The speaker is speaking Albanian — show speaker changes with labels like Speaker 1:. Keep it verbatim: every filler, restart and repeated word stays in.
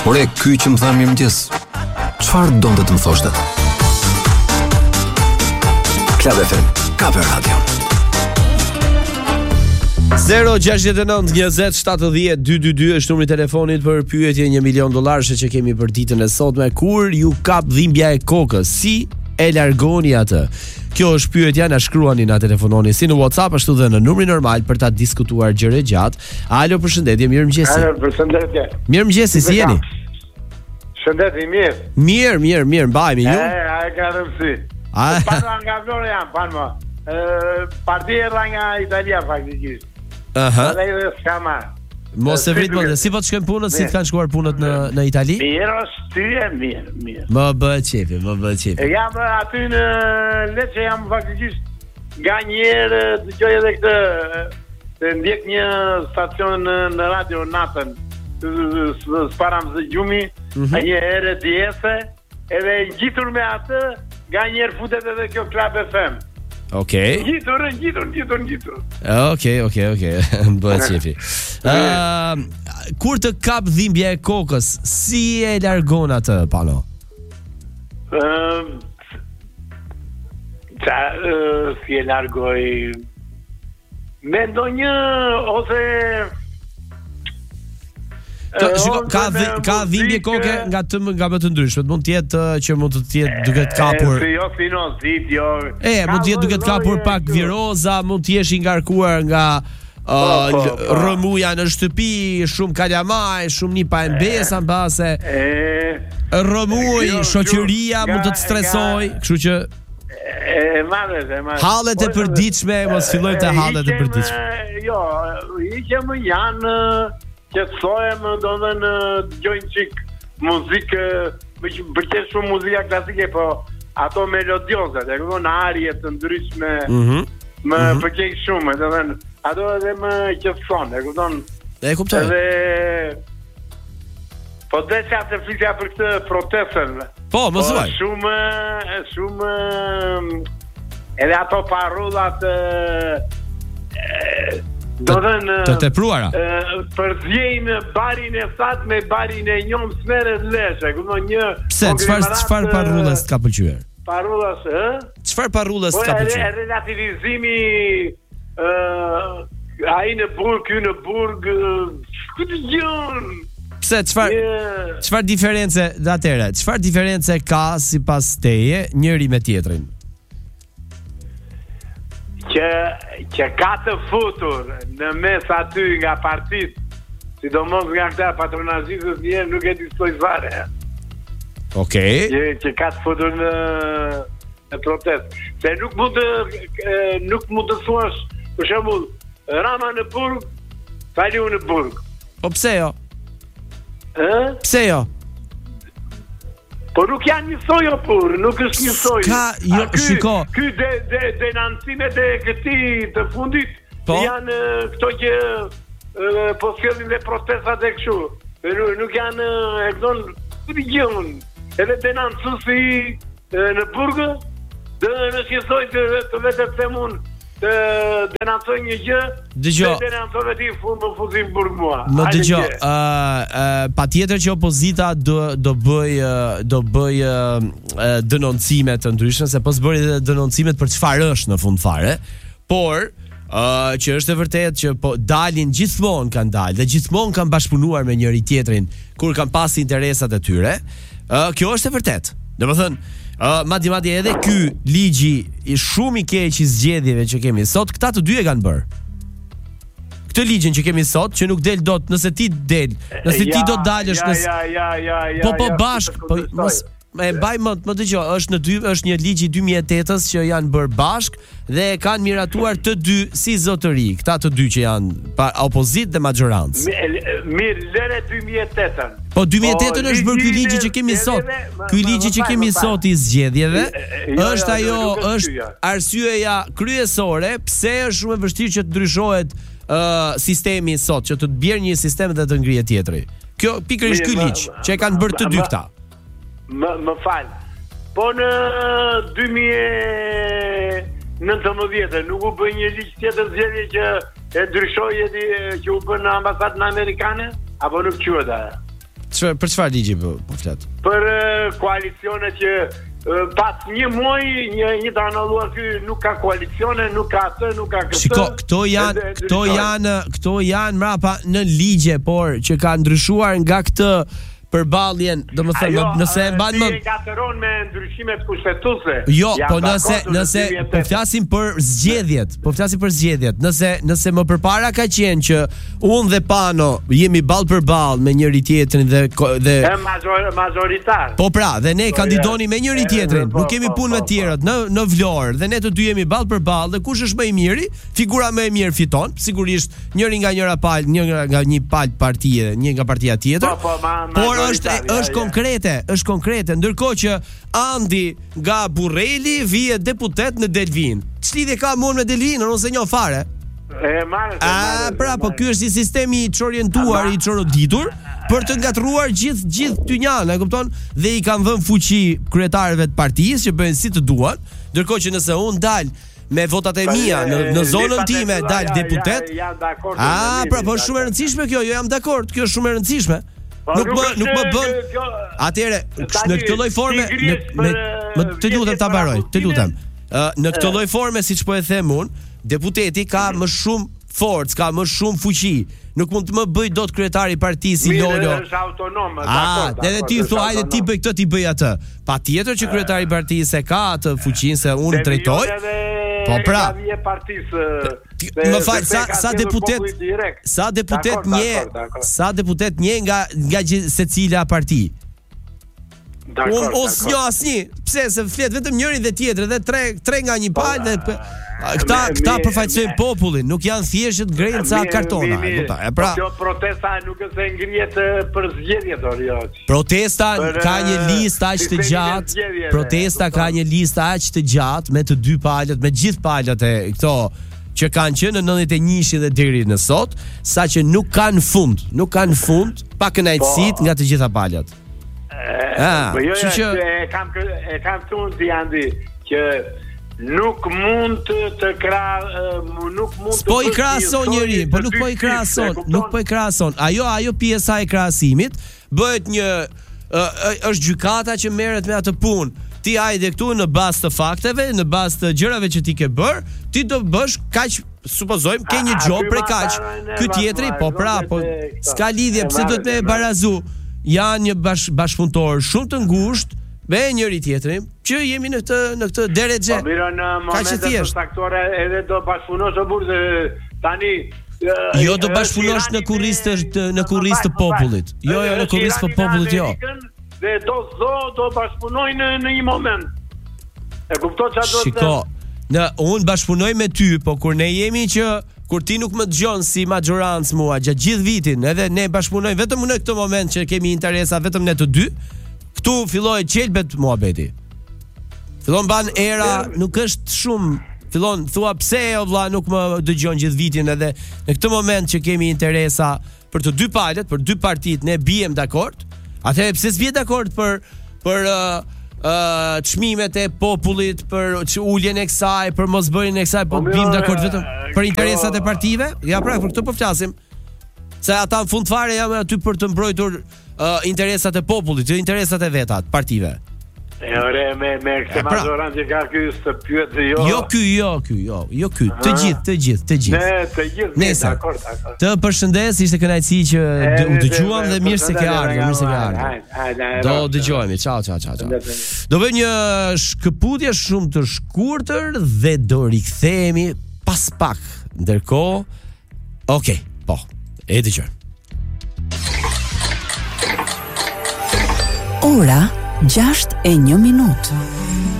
Speaker 1: Ore, ky që më tha mirëmëngjes, çfarë donte të më thoshte? Club F M, Kaper Radio.
Speaker 2: zero gjasht e nëntë njëzet shtatëdhjetë dyqindëdhjetë është numri i telefonit për pyetje një milion dollarësh që kemi për ditën e sotme. Kur ju kap dhimbja e kokës, si e largoni atë? Kjo është pyetja, na shkruani, na telefononi si në WhatsApp ashtu dhe në numrin normal për ta diskutuar gjëre gjatë. Alo, përshëndetje, mirëmëngjes.
Speaker 3: Alo, përshëndetje.
Speaker 2: Mirëmëngjes, si jeni?
Speaker 3: Shëndetje, mirë.
Speaker 2: Mirë, mirë, mirë, mbajemi ju.
Speaker 3: E, a e ka rëmësi. Parla nga Vlore jam, parma. Partia era nga Italia faktikisht.
Speaker 2: Aha.
Speaker 3: Dhe dhe s'ka marrë.
Speaker 2: Mos e vrit më, si po të shkojnë punët, si të kanë shkuar punët në në Itali?
Speaker 3: Mirë, është tyje, mirë, mirë.
Speaker 2: Më bëhet qefi, më bëhet qefi.
Speaker 3: E jam aty në Lecce, jam faktikisht nga njerë dëgjoj edhe këtë, të ndjek një stacion në radio natën, s'param zë gjumi, a një herë djese, edhe ngjitur me atë, nga njerë futet edhe kjo Club F M.
Speaker 2: Okej.
Speaker 3: Ngjitur, ngjitur, ngjitur, ngjitur.
Speaker 2: Okej, okej, okej. Bëhet qefi. Ëm, kur të kap dhimbja e kokës, si e largon atë, Pano?
Speaker 3: Ëm, ça, si e largoj me ndonjë ose
Speaker 2: Ka, shiko, ka, dhi, ka dhimbje koke nga të nga më të ndryshme. Mund të jetë që mund të jetë duke të kapur.
Speaker 3: E, jo sinozit, jo.
Speaker 2: E, mund të jetë duke të kapur pak viroza, mund të jesh i ngarkuar nga uh, rëmuja në shtëpi, shumë kalamaj, shumë një pa embesa mbase. Rëmuj, shoqëria mund të të stresoj, kështu që
Speaker 3: e madhe, e madhe.
Speaker 2: hallet e përditshme, mos fillojmë te hallet e përditshme.
Speaker 3: Jo, hiqem janë qetësohem, do dhe në dëgjojnë qik muzikë, më pëlqen shumë muzika klasike, po ato melodiozat, e këto në arje të ndryshme,
Speaker 2: Mhm.
Speaker 3: më pëlqen shumë, do dhe ato edhe më qetëson, e këto
Speaker 2: E kuptoj.
Speaker 3: edhe po dhe që atë flisja për këtë protestën.
Speaker 2: Po, më thuaj.
Speaker 3: Shumë, shumë edhe ato parullat do dhe në
Speaker 2: Të tepruara.
Speaker 3: përzjejnë barin e sat me barin e njom smere të leshe. Këto një
Speaker 2: Pse, çfarë çfarë parrullës ka pëlqyer?
Speaker 3: Parullas, ë?
Speaker 2: Çfarë parrullës
Speaker 3: Po
Speaker 2: ka
Speaker 3: e
Speaker 2: pëlqyer?
Speaker 3: relativizimi ë ai në burg, ky në burg, ku të gjën?
Speaker 2: Pse, çfarë çfarë diferencë atëre? Çfarë diferencë ka sipas teje njëri me tjetrin?
Speaker 3: Që, që ka të futur në mes aty nga partit, sidomos nga këta patronazistës njerë nuk e dispoj fare.
Speaker 2: Okej.
Speaker 3: Që, që ka të futur në, në protest. Se nuk mund të nuk mund të thuash, për shembull, Rama në burg, Taliu në burg.
Speaker 2: Po pse jo?
Speaker 3: Ë?
Speaker 2: Pse jo?
Speaker 3: Po nuk janë njësoj o pur, nuk është njësoj.
Speaker 2: Ka, jo,
Speaker 3: ky,
Speaker 2: shiko.
Speaker 3: Ky de, de, denancimet e këti të fundit,
Speaker 2: Po?
Speaker 3: janë uh, këto që uh, po sjellin dhe protestat e kështu. Nuk, nuk janë uh, e këton religion. Edhe denancusi uh, në burgë, dhe në njësoj të, të vetë të themun të denancoj një gjë,
Speaker 2: Dëgjo.
Speaker 3: dhe denancove ti fund më fuzim burg mua.
Speaker 2: Më
Speaker 3: Hajde
Speaker 2: dëgjo,
Speaker 3: gjë.
Speaker 2: ë ë patjetër që opozita do do bëj ë, do bëj ë, denoncime të ndryshme, se po s'bëri edhe denoncimet për çfarë është në fund fare, por ë që është e vërtetë që po dalin gjithmonë kanë dalë dhe gjithmonë kanë bashkëpunuar me njëri tjetrin kur kanë pas interesat e tyre. Ë kjo është e vërtetë. Domethënë Uh, madje madje edhe ky ligji i shumë i keq i zgjedhjeve që kemi sot, këta të dy e kanë bërë. Këtë ligjin që kemi sot, që nuk del dot, nëse ti del, nëse ti do dalësh
Speaker 3: ja,
Speaker 2: nëse
Speaker 3: ja, ja, ja, ja,
Speaker 2: po po
Speaker 3: ja,
Speaker 2: bashk, po mos e mbaj më, më dëgjoj, është në dy, është një ligj i dy mijë e tetës që janë bërë bashk dhe e kanë miratuar të dy si zotëri, këta të dy që janë pa opozitë dhe majorancë.
Speaker 3: Mirë, lëre dy mijë e tetën.
Speaker 2: Po dy mijë e tetën është bërë ky ligji që kemi sot. Ky ligji që kemi sot i zgjedhjeve është ajo, është arsyeja kryesore pse është shumë e vështirë që të ndryshohet uh, sistemi sot, që të të bjerë një sistem dhe të ngrihet tjetri. Kjo pikërisht ky ligj që e kanë bërë të dy këta.
Speaker 3: Më, më fal. Po në dy mijë e nëntëmbëdhjetë nuk u bë një ligj tjetër zgjedhje që e ndryshoi që u bën në ambasadën amerikane apo nuk quhet ajo?
Speaker 2: Çfarë për çfarë ligji po po flet?
Speaker 3: Për uh, koalicione që uh, pas një muaji një një të analuar ky nuk ka koalicione, nuk ka atë, nuk ka këtë.
Speaker 2: Shiko, këto janë këto janë këto janë mrapa në ligje, por që ka ndryshuar nga këtë përballjen, domethënë nëse e mban më
Speaker 3: Ti e gatëron me ndryshimet kushtetuese.
Speaker 2: Jo, po nëse nëse po flasim për zgjedhjet, po flasim për zgjedhjet. Nëse nëse më përpara ka qenë që unë dhe Pano jemi ball për ball me njëri tjetrin dhe dhe
Speaker 3: e major, majoritar.
Speaker 2: Po pra, dhe ne kandidoni me njëri tjetrin, nuk kemi punë me të tjerët në në Vlorë dhe ne të dy jemi ball për ball dhe kush është më i miri, figura më e mirë fiton. Sigurisht njëri nga njëra palë, një nga një palë partie, një nga partia tjetër.
Speaker 3: Po, po, ma, ma,
Speaker 2: por është është konkrete, është konkrete, ndërkohë që Andi nga Burreli vije deputet në Delvin. Ç'lidhje ka mua me Delvin, unë se njoh fare.
Speaker 3: E marrë.
Speaker 2: A, pra, po ky është si sistemi i çorientuar, i çoroditur për të ngatruar gjithë gjithë tynjan, e kupton? Dhe i kanë dhënë fuqi kryetarëve të partisë që bëjnë si të duan, ndërkohë që nëse unë dal me votat e mia në në zonën time dal deputet. A, pra, po është shumë e rëndësishme kjo, jo jam dakord, kjo është shumë e rëndësishme. Nuk më nuk më bën. Atëre, në këtë lloj forme, në më të lutem ta mbaroj, të lutem. Në këtë lloj forme, siç po e them unë, deputeti ka më shumë forcë, ka më shumë fuqi. Nuk mund të më bëj dot kryetari i partisë i Lolo.
Speaker 3: Është autonom,
Speaker 2: dakord. Ah, edhe ti thua, hajde ti bëj këtë, ti bëj atë. Patjetër që kryetari i partisë ka atë fuqinë se unë drejtoj. Po pra, më fal, sa sa deputet, sa deputet një, sa deputet një nga nga secila parti. Unë ose një asnjë, pse se flet vetëm njëri dhe tjetri dhe tre tre nga një palë dhe këta këta përfaqësojnë popullin, nuk janë thjesht grenca kartona, e kupton? E pra,
Speaker 3: kjo protesta nuk është se ngrihet për zgjedhje dorë, jo.
Speaker 2: Protesta ka një listë aq të gjatë, protesta ka një listë aq të gjatë me të dy palët, me gjithë palët e këto që kanë qenë në nëntëdhjetë e një dhe deri në sot, saqë nuk kanë fund, nuk kanë fund pa kënaqësitë nga të gjitha palët.
Speaker 3: Ah, jo, jo, e kam e kam thonë ti Andi që nuk mund të të krah nuk mund të
Speaker 2: po i krahason njëri, po nuk po i krahason, nuk po i krahason. Ajo ajo pjesa e krahasimit bëhet një është gjykata që merret me atë punë. Ti hajde këtu në bazë të fakteve, në bazë të gjërave që ti ke bër, ti do bësh kaq, supozojmë ke një job prej kaq. Ky tjetri, po pra, po s'ka lidhje, pse do të më barazu. Janë një bash, bashkëpunëtor shumë të ngushtë me njëri tjetrin, që jemi në këtë në këtë derexhe.
Speaker 3: Po mirë, në momentet të saktore edhe do bashkëpunosh o burrë tani.
Speaker 2: Jo, do bashkëpunosh në kurrizë të në kurrizë të popullit. Jo, jo, në kurrizë të popullit jo.
Speaker 3: Dhe do do do bashkëpunojnë në një moment. E kupton çfarë do të them?
Speaker 2: Shiko, në un bashkëpunoj me ty, po kur ne jemi që kur ti nuk më dëgjon si majorancë mua gjatë gjithë vitin, edhe ne bashkëpunojmë vetëm në këtë moment që kemi interesa vetëm ne të dy, këtu filloi qelbet muhabeti. Fillon ban era, nuk është shumë, fillon thua pse o vlla nuk më dëgjon gjithë vitin, edhe në këtë moment që kemi interesa për të dy palët, për dy partitë, ne bijem dakord. Atëherë pse s'bie dakord për për uh, uh, çmimet e popullit, për uljen e kësaj, për mosbërjen e kësaj, po bim dakord vetëm për interesat e partive? Ja pra, për këtë po flasim. Se ata në fund fare janë aty për të mbrojtur uh, interesat e popullit, jo interesat e veta të partive.
Speaker 3: E ore, me, me këtë majorancë që ka ky së pyet jo.
Speaker 2: Jo ky, jo ky, jo, jo ky, të gjithë, të gjithë, të gjithë.
Speaker 3: Ne, të gjithë, dakord, dakord.
Speaker 2: Të përshëndes, ishte kënaqësi që u dëgjuam dhe mirë se ke ardhur, mirë se ke ardhur. Do dëgjohemi. Ciao, ciao, ciao, ciao. Do bëj një shkëputje shumë të shkurtër dhe do rikthehemi pas pak. Ndërkohë, okay, po. E dëgjoj.
Speaker 4: Ora gjashtë e një minutë.